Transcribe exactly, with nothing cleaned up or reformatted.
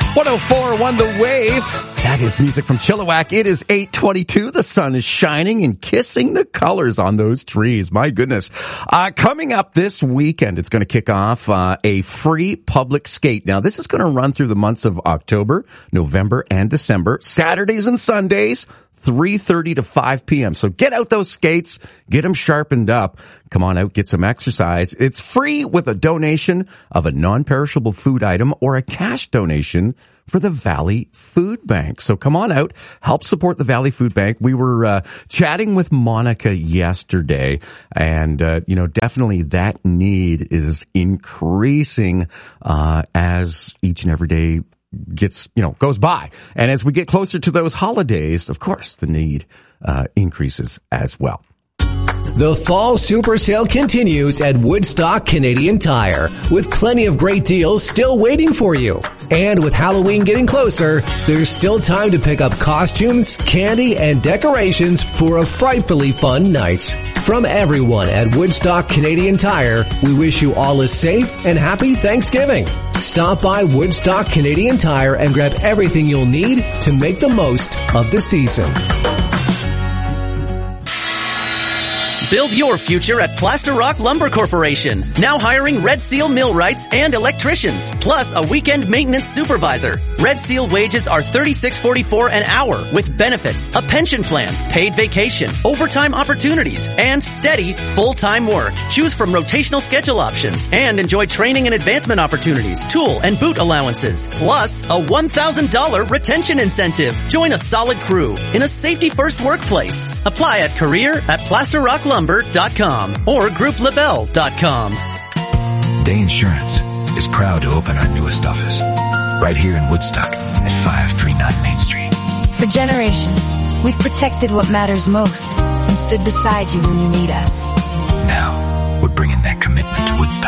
one oh four one The Wave. That is music from Chilliwack. It is eight twenty-two. The sun is shining and kissing the colors on those trees. My goodness. Uh, coming up this weekend, it's going to kick off uh, a free public skate. Now, this is going to run through the months of October, November, and December. Saturdays and Sundays, three thirty to five p.m. So get out those skates, get them sharpened up. Come on out, get some exercise. It's free with a donation of a non-perishable food item or a cash donation for the Valley Food Bank. So come on out, help support the Valley Food Bank. We were uh, chatting with Monica yesterday, and uh, you know, definitely that need is increasing uh, as each and every day gets, you know, goes by. And as we get closer to those holidays, of course, the need uh, increases as well. The fall super sale continues at Woodstock Canadian Tire with plenty of great deals still waiting for you. And with Halloween getting closer, there's still time to pick up costumes, candy, and decorations for a frightfully fun night. From everyone at Woodstock Canadian Tire, we wish you all a safe and happy Thanksgiving. Stop by Woodstock Canadian Tire and grab everything you'll need to make the most of the season. Build your future at Plaster Rock Lumber Corporation. Now hiring Red Seal millwrights and electricians, plus a weekend maintenance supervisor. Red Seal wages are thirty-six forty-four an hour with benefits, a pension plan, paid vacation, overtime opportunities, and steady full-time work. Choose from rotational schedule options and enjoy training and advancement opportunities, tool and boot allowances, plus a one thousand dollars retention incentive. Join a solid crew in a safety-first workplace. Apply at career at plaster rock lumber dot com or group labelle dot com. Day Insurance is proud to open our newest office right here in Woodstock at five thirty-nine Main Street. For generations, we've protected what matters most and stood beside you when you need us. Now, we're bringing that commitment to Woodstock.